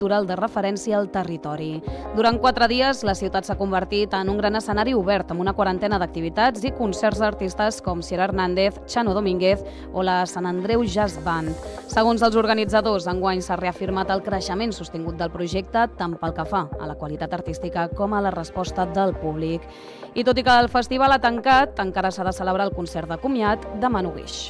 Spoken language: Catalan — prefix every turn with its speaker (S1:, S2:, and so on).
S1: cultural de referència al territori. Durant 4 dies, la ciutat s'ha convertit en un gran escenari obert amb una quarantena d'activitats i concerts d'artistes com Sierra Hernández, Chano Domínguez o la Sant Andreu Jazz Band. Segons els organitzadors, enguany s'ha reafirmat el creixement sostingut del projecte tant pel que fa a la qualitat artística com a la resposta del públic. I tot i que el festival ha tancat, encara s'ha de celebrar el concert de comiat de Manu Guix.